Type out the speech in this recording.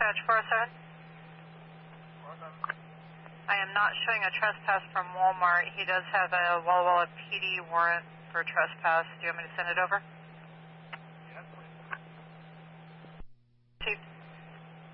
dispatch 407. I am not showing a trespass from Walmart. He does have a Walla Walla PD warrant for trespass. Do you want me to send it over?